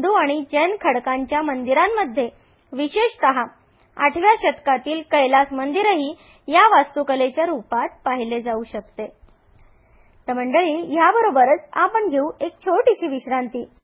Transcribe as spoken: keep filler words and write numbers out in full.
हिंदू आणि जैन खडकांच्या मंदिरांमध्ये विशेषतः आठव्या शतकातील कैलास मंदिरही या वास्तुकलेच्या रूपात पाहिले जाऊ शकते. तर मंडळी, याबरोबरच आपण घेऊ एक छोटीशी विश्रांती.